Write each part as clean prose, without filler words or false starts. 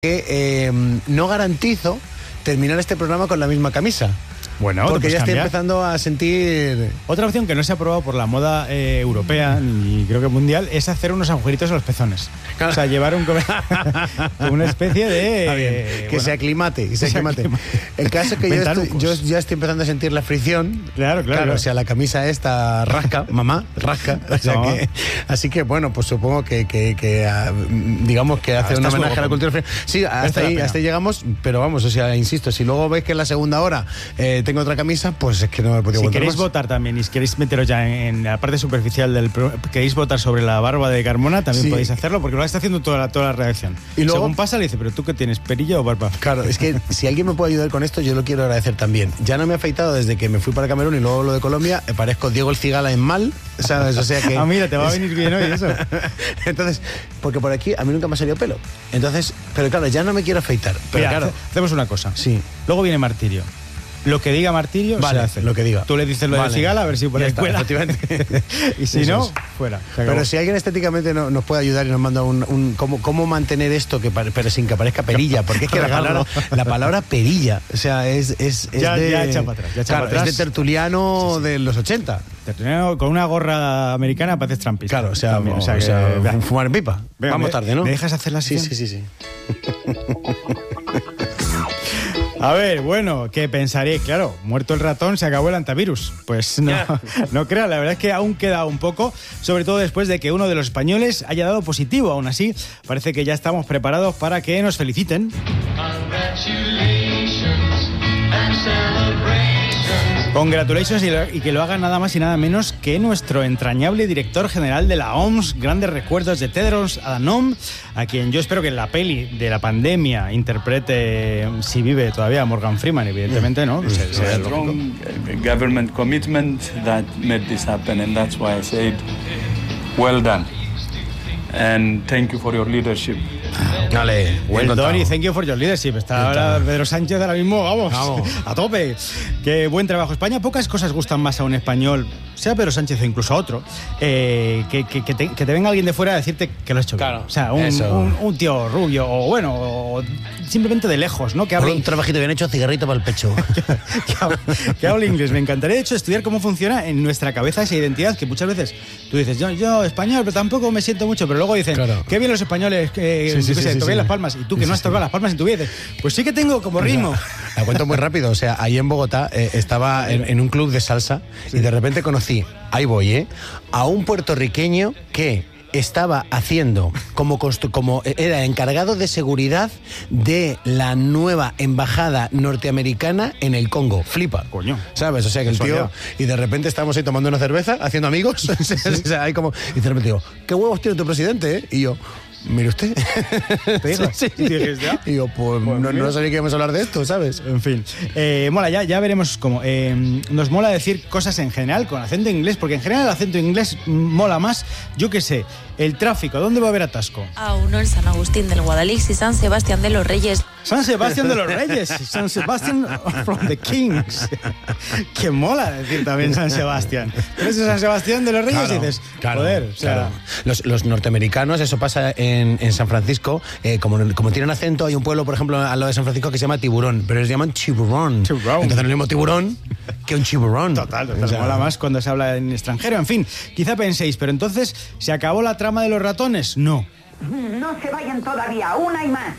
que no garantizo terminar este programa con la misma camisa. Bueno, porque ya estoy empezando a sentir... Otra opción que no se ha aprobado por la moda europea y creo que mundial es hacer unos agujeritos en los pezones. Claro. O sea, llevar una especie de... que se aclimate. El caso es que yo ya estoy empezando a sentir la fricción. Claro. O sea, la camisa esta rasca, mamá, rasca. O sea, No. así que, bueno, pues supongo que digamos que hacer un homenaje a la cultura. Sí, hasta ahí llegamos, pero vamos, o sea, insisto, si luego veis que en la segunda hora tengo otra camisa, pues es que no me he podido votar. Si queréis más. votar también y si queréis meteros ya en la parte superficial del queréis votar sobre la barba de Carmona, también podéis hacerlo, porque lo está haciendo toda la redacción. Y luego, según pasa, le dice, ¿pero tú qué tienes, perilla o barba? Claro, es que si alguien me puede ayudar con esto, yo lo quiero agradecer también. Ya no me he afeitado desde que me fui para Camerún y luego lo de Colombia, parezco Diego el Cigala en mal, ¿sabes? O sea que... mira, te va a venir bien hoy eso. Entonces, porque por aquí a mí nunca me ha salido pelo. Entonces, pero claro, ya no me quiero afeitar. Pero mira, claro, hacemos una cosa. Sí. Luego viene Martirio. Lo que diga Martirio se hace. Lo que diga. Tú le dices lo de Cigala, a ver si por ahí cuela. Y si no, fuera. Pero si alguien estéticamente nos puede ayudar y nos manda cómo mantener esto pero sin que parezca perilla, porque es que la palabra perilla, o sea, es ya de... echa para atrás. Es de tertuliano de los 80. Tertuliano con una gorra americana pareces trampista. Claro, o sea, fumar en pipa. Vamos tarde, ¿no? ¿Me dejas hacer la sesión? Sí. A ver, bueno, ¿qué pensaréis? Claro, muerto el ratón, se acabó el antivirus. Pues no creas, la verdad es que aún queda un poco, sobre todo después de que uno de los españoles haya dado positivo. Aún así, parece que ya estamos preparados para que nos feliciten. Congratulations y que lo haga nada más y nada menos que nuestro entrañable director general de la OMS. Grandes recuerdos de Tedros Adhanom, a quien yo espero que en la peli de la pandemia interprete, si vive todavía, Morgan Freeman, evidentemente, ¿no? Strong government commitment that made this happen, and that's why I said, well done, and thank you for your leadership. Dale, well done y thank you for your leadership. Está ahora Pedro Sánchez ahora mismo, vamos, a tope. Qué buen trabajo. España, pocas cosas gustan más a un español, sea Pedro Sánchez o incluso a otro, que te venga alguien de fuera a decirte que lo has hecho bien. Claro, o sea, un tío rubio, o simplemente de lejos, ¿no? Que hable un trabajito bien hecho, cigarrito para el pecho. que hable inglés. Me encantaría, de hecho, estudiar cómo funciona en nuestra cabeza esa identidad, que muchas veces tú dices, yo español, pero tampoco me siento mucho, pero luego dicen, qué bien los españoles, toqué las palmas, y tú que no has tocado las palmas en tu vida, dices, pues sí que tengo como ritmo. La cuento muy rápido, o sea, ahí en Bogotá estaba en un club de salsa y de repente conocí, ahí voy, a un puertorriqueño que estaba haciendo como era encargado de seguridad de la nueva embajada norteamericana en el Congo. Flipa. Coño. ¿Sabes? O sea, que el tío... Y de repente estábamos ahí tomando una cerveza, haciendo amigos. O sea, ahí como... Y de repente digo, ¿qué huevos tiene tu presidente, eh? Y yo... Mire usted. ¿Te digo? Sí. Y yo, pues no sabía que íbamos a hablar de esto, ¿sabes? En fin. Mola, ya veremos cómo. Nos mola decir cosas en general con acento inglés, porque en general el acento inglés mola más. Yo qué sé, el tráfico, ¿dónde va a haber atasco? A uno en San Agustín del Guadalix y San Sebastián de los Reyes. San Sebastián de los Reyes, San Sebastián from the Kings. Que mola decir también San Sebastián. Pero ese San Sebastián de los Reyes dices, joder, o sea... Los norteamericanos, eso pasa en San Francisco, como tienen acento, hay un pueblo, por ejemplo, al lado de San Francisco que se llama Tiburón, pero les llaman Tiburón. Entonces no es el mismo tiburón que un tiburón. Total, mola más cuando se habla en extranjero. En fin, quizá penséis, pero entonces, ¿se acabó la trama de los ratones? No. No se vayan todavía, aún hay más.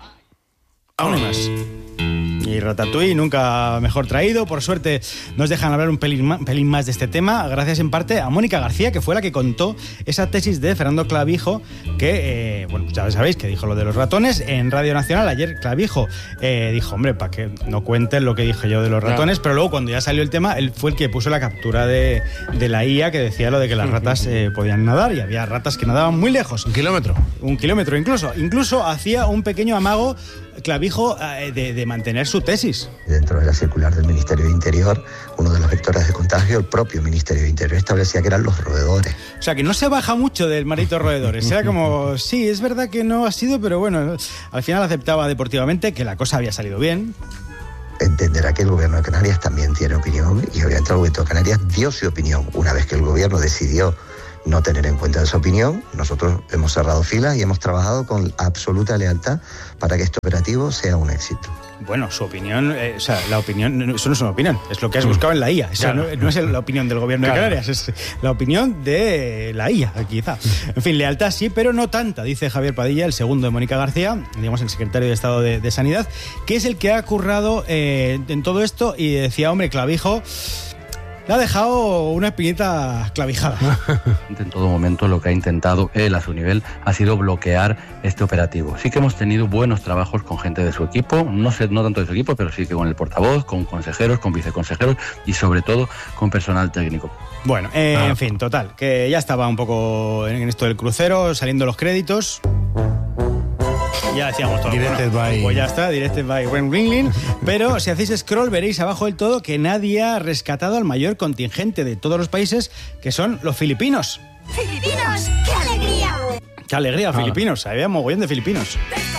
Aún hay más. Y Ratatouille, nunca mejor traído. Por suerte nos dejan hablar un pelín más de este tema, gracias en parte a Mónica García, que fue la que contó esa tesis de Fernando Clavijo, que, ya sabéis que dijo lo de los ratones en Radio Nacional. Ayer Clavijo dijo, hombre, para que no cuenten lo que dije yo de los ratones, pero luego cuando ya salió el tema, él fue el que puso la captura de la IA, que decía lo de que las ratas podían nadar, y había ratas que nadaban muy lejos. 1 kilómetro. 1 kilómetro incluso hacía un pequeño amago Clavijo de mantener su tesis. Dentro de la circular del Ministerio de Interior, uno de los vectores de contagio, el propio Ministerio de Interior establecía que eran los roedores. O sea, que no se baja mucho del maldito roedores. Era como, sí, es verdad que no ha sido, pero bueno, al final aceptaba deportivamente que la cosa había salido bien. Entenderá que el gobierno de Canarias también tiene opinión, y obviamente el gobierno de Canarias dio su opinión una vez que el gobierno decidió no tener en cuenta esa opinión. Nosotros hemos cerrado filas y hemos trabajado con absoluta lealtad para que este operativo sea un éxito. Bueno, su opinión, la opinión, eso no es una opinión, es lo que has buscado en la IA. Claro. No es la opinión del gobierno de Canarias, es la opinión de la IA, quizá. En fin, lealtad sí, pero no tanta, dice Javier Padilla, el segundo de Mónica García, digamos el secretario de Estado de Sanidad, que es el que ha currado en todo esto y decía, hombre, Clavijo le ha dejado una espinita clavijada. En todo momento lo que ha intentado él a su nivel ha sido bloquear este operativo. Sí que hemos tenido buenos trabajos con gente de su equipo, no tanto de su equipo, pero sí que con el portavoz, con consejeros, con viceconsejeros y sobre todo con personal técnico. Bueno, en fin, total, que ya estaba un poco en esto del crucero, saliendo los créditos. Ya decíamos todo. Pues ya está, Directed by Ren Ringling. Pero si hacéis scroll veréis abajo del todo que nadie ha rescatado al mayor contingente de todos los países, que son los filipinos. ¡Filipinos! ¡Qué alegría! ¡Qué alegría, filipinos! Había mogollón de filipinos.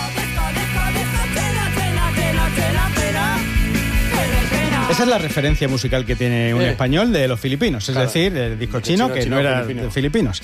Esa es la referencia musical que tiene un español de los filipinos, es decir, el disco chino que no era de filipinos.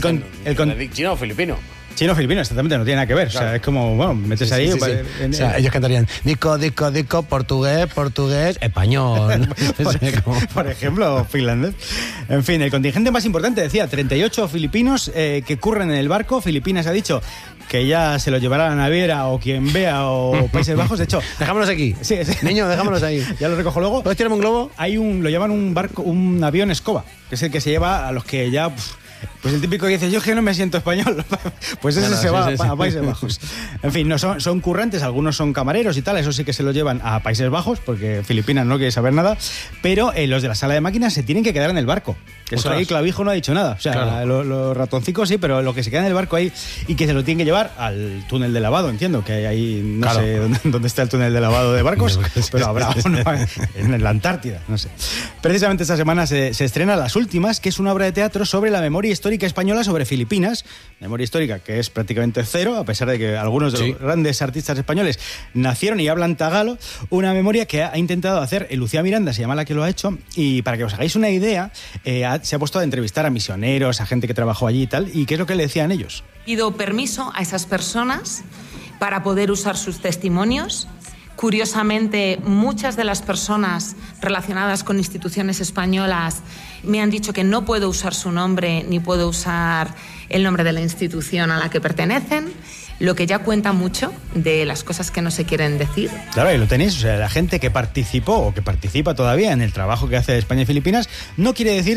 El chino o filipino. Chino-filipino, exactamente, no tiene nada que ver. Claro. O sea, es como, bueno, metes ahí... Sí. O sea, ellos cantarían disco, portugués, español. Por ejemplo, finlandés. En fin, el contingente más importante, decía, 38 filipinos que curren en el barco. Filipinas ha dicho que ya se lo llevará a la naviera o quien vea o Países Bajos. De hecho... Dejámonos aquí. Sí. Niño, dejámonos ahí. Ya lo recojo luego. ¿Puedes tirarme un globo? Lo llaman un avión escoba, que es el que se lleva a los que ya... Pues el típico que dice, yo que no me siento español, pues ese se va a Países Bajos. En fin, no son currantes, algunos son camareros y tal, eso sí que se lo llevan a Países Bajos, porque Filipinas no quiere saber nada, pero los de la sala de máquinas se tienen que quedar en el barco. Que eso ahí Clavijo no ha dicho nada. O sea, claro. Los ratoncicos sí, pero lo que se queda en el barco ahí y que se lo tienen que llevar al túnel de lavado, entiendo, que hay ahí, no sé dónde está el túnel de lavado de barcos, pero habrá uno en la Antártida, no sé. Precisamente esta semana se estrena Las Últimas, que es una obra de teatro sobre la memoria histórica española sobre Filipinas, memoria histórica que es prácticamente cero, a pesar de que algunos de los grandes artistas españoles nacieron y hablan tagalo, una memoria que ha intentado hacer Lucía Miranda, se llama la que lo ha hecho, y para que os hagáis una idea, se ha puesto a entrevistar a misioneros, a gente que trabajó allí y tal, y qué es lo que le decían ellos. Pido permiso a esas personas para poder usar sus testimonios. Curiosamente, muchas de las personas relacionadas con instituciones españolas me han dicho que no puedo usar su nombre ni puedo usar el nombre de la institución a la que pertenecen, lo que ya cuenta mucho de las cosas que no se quieren decir. Claro, y lo tenéis, o sea, la gente que participó o que participa todavía en el trabajo que hace España y Filipinas no quiere decir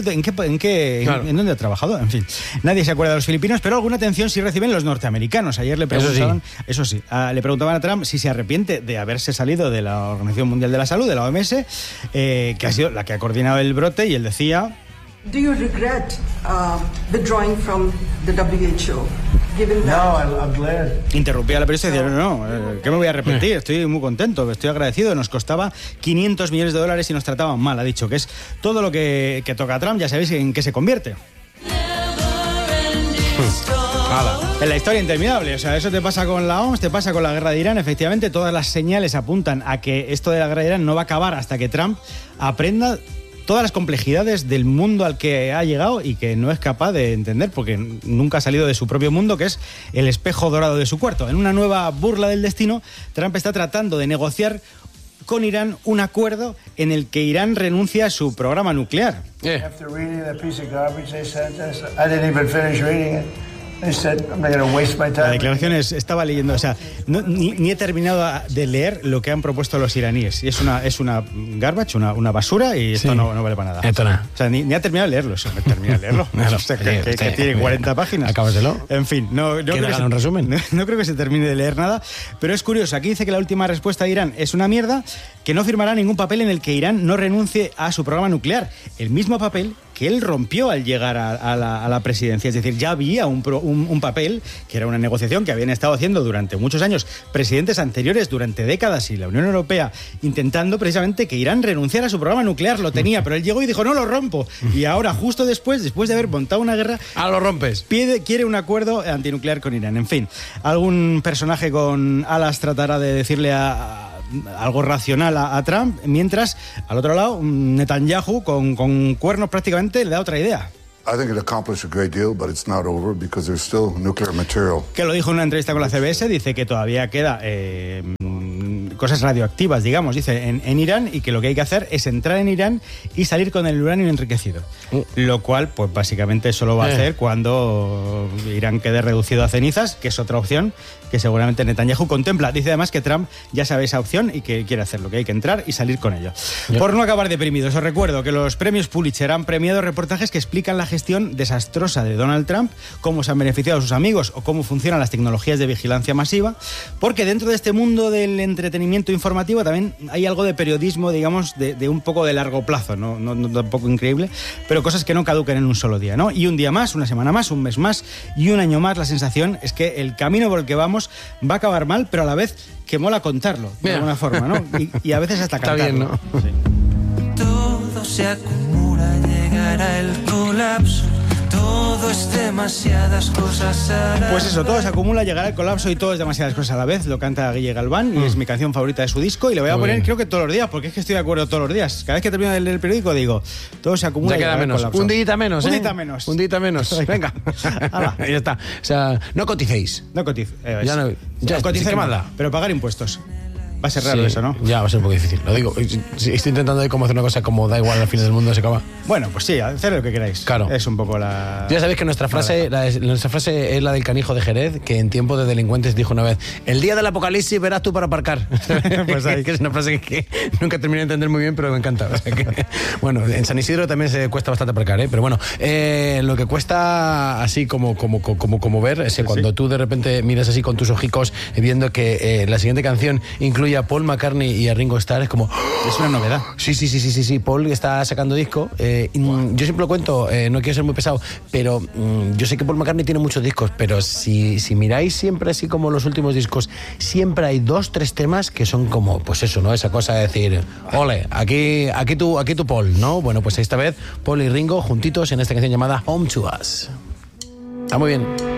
en dónde ha trabajado, en fin. Nadie se acuerda de los filipinos, pero alguna atención sí reciben los norteamericanos. Ayer le preguntaban, le preguntaban a Trump si se arrepiente de haberse salido de la Organización Mundial de la Salud, de la OMS, que ha sido la que ha coordinado el brote, y él decía... Do you regret withdrawing from the WHO? No, I'm glad. Interrumpía a la periodista y decía, ¿qué me voy a arrepentir? Estoy muy contento, estoy agradecido. Nos costaba $500 millones y nos trataban mal. Ha dicho que es todo lo que toca a Trump, ya sabéis en qué se convierte. En la historia interminable, o sea, eso te pasa con la OMS, te pasa con la guerra de Irán. Efectivamente, todas las señales apuntan a que esto de la guerra de Irán no va a acabar hasta que Trump aprenda todas las complejidades del mundo al que ha llegado y que no es capaz de entender porque nunca ha salido de su propio mundo, que es el espejo dorado de su cuarto. En una nueva burla del destino, Trump está tratando de negociar con Irán un acuerdo en el que Irán renuncia a su programa nuclear. After reading that piece of garbage they sent us, I didn't even finish reading it. La declaración estaba leyendo, o sea, ni he terminado de leer lo que han propuesto los iraníes. Y es una garbage, una basura, y esto no vale para nada. Esto nada. O sea, ni ha terminado de leerlo, eso. Termina de leerlo. Que tiene 40 páginas. Acábaselo. En fin, no creo un resumen. No creo que se termine de leer nada, pero es curioso. Aquí dice que la última respuesta de Irán es una mierda, que no firmará ningún papel en el que Irán no renuncie a su programa nuclear. El mismo papel que él rompió al llegar a la presidencia. Es decir, ya había un papel, que era una negociación que habían estado haciendo durante muchos años presidentes anteriores, durante décadas, y la Unión Europea intentando precisamente que Irán renunciara a su programa nuclear. Lo tenía, pero él llegó y dijo, no lo rompo. Y ahora, justo después de haber montado una guerra... lo rompes. Quiere un acuerdo antinuclear con Irán. En fin, algún personaje con alas tratará de decirle algo racional a Trump, mientras al otro lado Netanyahu con cuernos prácticamente le da otra idea. I think it accomplished a great deal, but it's not over because there's still nuclear material. Que lo dijo en una entrevista con la CBS, dice que todavía queda cosas radioactivas, digamos, dice, en Irán, y que lo que hay que hacer es entrar en Irán y salir con el uranio enriquecido. Lo cual, pues básicamente solo va a hacer cuando Irán quede reducido a cenizas, que es otra opción que seguramente Netanyahu contempla. Dice además que Trump ya sabe esa opción y que quiere hacerlo, que hay que entrar y salir con ello. Por no acabar deprimidos, os recuerdo que los premios Pulitzer han premiado reportajes que explican la gestión desastrosa de Donald Trump, cómo se han beneficiado sus amigos o cómo funcionan las tecnologías de vigilancia masiva, porque dentro de este mundo del entretenimiento informativo también hay algo de periodismo, digamos, de un poco de largo plazo, no tampoco increíble, pero cosas que no caduquen en un solo día, ¿no? Y un día más, una semana más, un mes más y un año más, la sensación es que el camino por el que vamos va a acabar mal, pero a la vez que mola contarlo, de alguna forma, ¿no? Y a veces hasta cantarlo. Está bien, ¿no? Sí. Todo se acumula, llegará el colapso. Todo es demasiadas cosas a la Pues eso, todo se acumula, llegará el colapso y todo es demasiadas cosas a la vez. Lo canta Guille Galván y es mi canción favorita de su disco y lo voy a poner creo que todos los días, porque es que estoy de acuerdo todos los días. Cada vez que termino de leer el periódico digo, todo se acumula y llegará el colapso. Un día menos, Un día menos. Un día menos. Venga. Ya está. O sea, no coticéis. No coticéis. Ya coticéis, ¿qué más da? Pero pagar impuestos. Va a ser raro eso, ¿no? Ya, va a ser un poco difícil. Lo digo, estoy intentando de cómo hacer una cosa como da igual, al fin del mundo se acaba. Bueno, pues sí, hacer lo que queráis. Claro. Es un poco la... Ya sabéis que nuestra frase es la del canijo de Jerez, que en tiempo de delincuentes dijo una vez: el día del apocalipsis verás tú para aparcar. Pues ahí, que es una frase que nunca terminé de entender muy bien, pero me encanta. O sea que, bueno, en San Isidro también se cuesta bastante aparcar, pero bueno, lo que cuesta así como ver es que cuando tú de repente miras así con tus ojicos viendo que la siguiente canción incluye a Paul McCartney y a Ringo Starr, es como... Es una novedad. Sí. Paul está sacando disco. Yo siempre lo cuento, no quiero ser muy pesado, pero yo sé que Paul McCartney tiene muchos discos, pero si miráis siempre así como los últimos discos, siempre hay 2-3 temas que son como, pues eso, ¿no? Esa cosa de decir, ole, aquí tú Paul, ¿no? Bueno, pues esta vez Paul y Ringo juntitos en esta canción llamada Home to Us. Está muy bien.